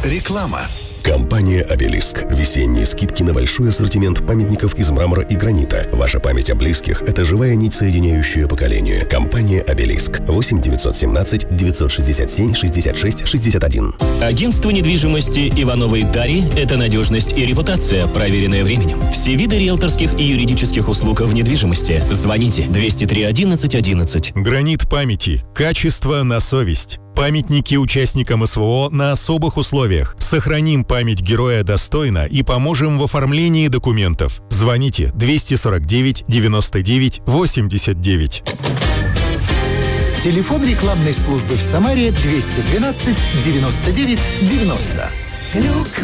Реклама. Компания «Обелиск». Весенние скидки на большой ассортимент памятников из мрамора и гранита. Ваша память о близких – это живая нить, соединяющая поколение. Компания «Обелиск». 8 917 967 66 61. Агентство недвижимости Ивановой Дарьи – это надежность и репутация, проверенная временем. Все виды риэлторских и юридических услуг в недвижимости. Звоните 203 11 11. Гранит памяти. Качество на совесть. Памятники участникам СВО на особых условиях. Сохраним память героя достойно и поможем в оформлении документов. Звоните 249 99 89. Телефон рекламной службы в Самаре 212 99 90.